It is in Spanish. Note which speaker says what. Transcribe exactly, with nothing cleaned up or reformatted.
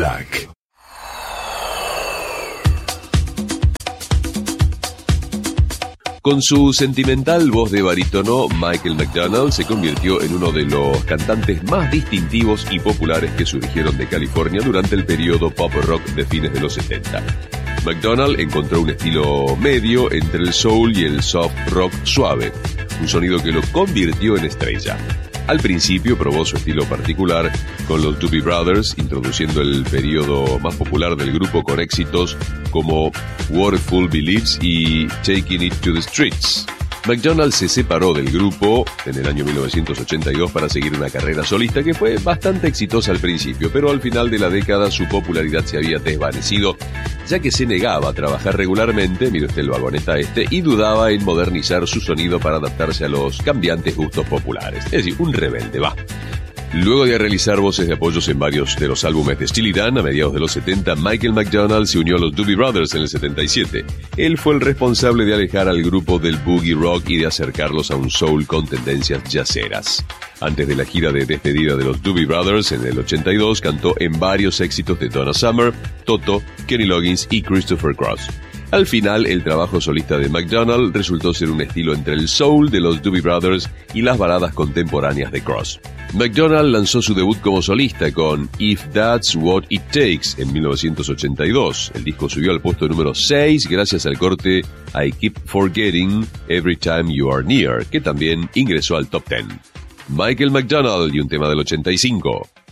Speaker 1: Black. Con su sentimental voz de barítono, Michael McDonald se convirtió en uno de los cantantes más distintivos y populares que surgieron de California durante el periodo pop rock de fines de los setenta. McDonald encontró un estilo medio entre el soul y el soft rock suave, un sonido que lo convirtió en estrella. Al principio probó su estilo particular con los Doobie Brothers, introduciendo el periodo más popular del grupo con éxitos como What a Fool Believes y Taking It to the Streets. McDonald se separó del grupo en el año mil novecientos ochenta y dos para seguir una carrera solista que fue bastante exitosa al principio, pero al final de la década su popularidad se había desvanecido, ya que se negaba a trabajar regularmente, mire usted el vagoneta este, y dudaba en modernizar su sonido para adaptarse a los cambiantes gustos populares. Es decir, un rebelde, va. Luego de realizar voces de apoyos en varios de los álbumes de Steely Dan a mediados de los setenta, Michael McDonald se unió a los Doobie Brothers en el setenta y siete. Él fue el responsable de alejar al grupo del boogie rock y de acercarlos a un soul con tendencias jazzeras. Antes de la gira de despedida de los Doobie Brothers en el ochenta y dos, cantó en varios éxitos de Donna Summer, Toto, Kenny Loggins y Christopher Cross. Al final, el trabajo solista de McDonald resultó ser un estilo entre el soul de los Doobie Brothers y las baladas contemporáneas de Cross. McDonald lanzó su debut como solista con If That's What It Takes en mil novecientos ochenta y dos. El disco subió al puesto número seis gracias al corte I Keep Forgetting Every Time You Are Near, que también ingresó al top diez. Michael McDonald y un tema del ochenta y cinco.